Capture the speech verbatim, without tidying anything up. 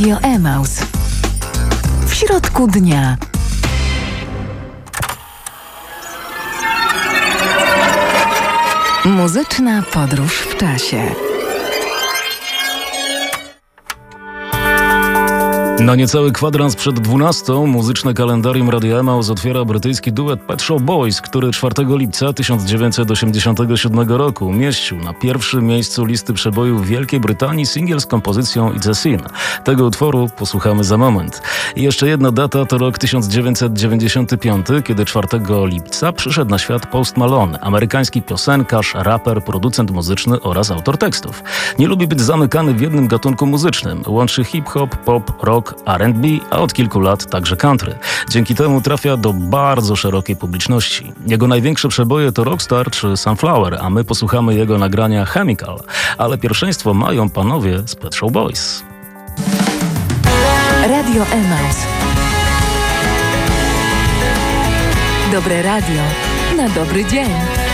Radio Emaus. W środku dnia. Muzyczna podróż w czasie. Na niecały kwadrans przed dwunastą muzyczne kalendarium Radia Emaus otwiera brytyjski duet Pet Shop Boys, który czwartego lipca tysiąc dziewięćset osiemdziesiątego siódmego roku umieścił na pierwszym miejscu listy przebojów Wielkiej Brytanii singiel z kompozycją It's a Sin. Tego utworu posłuchamy za moment. I jeszcze jedna data to rok tysiąc dziewięćset dziewięćdziesiąty piąty, kiedy czwartego lipca przyszedł na świat Post Malone, amerykański piosenkarz, raper, producent muzyczny oraz autor tekstów. Nie lubi być zamykany w jednym gatunku muzycznym. Łączy hip-hop, pop, rock, R and B, a od kilku lat także country. Dzięki temu trafia do bardzo szerokiej publiczności. Jego największe przeboje to Rockstar czy Sunflower, a my posłuchamy jego nagrania Chemical. Ale pierwszeństwo mają panowie z Pet Shop Boys. Radio Emaus. Dobre radio na dobry dzień.